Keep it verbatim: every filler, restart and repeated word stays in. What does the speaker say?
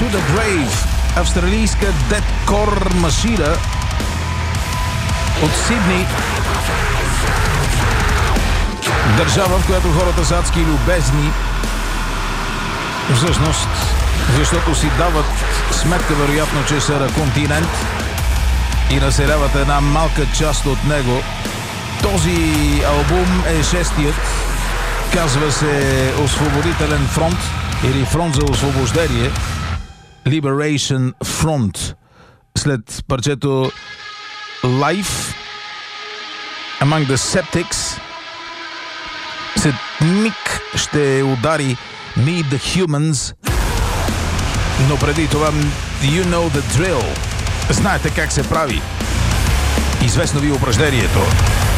to the Grave, австралийска дедкор машина от Сидни. Държава, в която хората са адски любезни. Всъщност, защото си дават сметка, вероятно, че са на континент и населяват една малка част от него. Този албум е шестият. Казва се Освободителен фронт или Фронт за освобождение. Liberation Front. След парчето Life Among the Septics след миг ще удари Meet the Humans, но преди това You Know the Drill. Знаете как се прави. Известно ви упражнението.